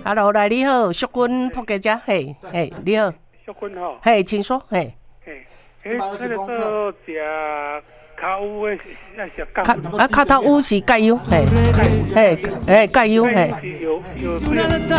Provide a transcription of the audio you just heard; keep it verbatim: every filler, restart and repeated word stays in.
Hello， 来你好，淑君仆家姐，嘿，嘿，你好， 淑君吼， 嘿，请说，嘿， 嘿，诶，那个做食烤乌的，那是烤啊，卡头乌是芥油，嘿，嘿，嘿，芥油，嘿。 有有有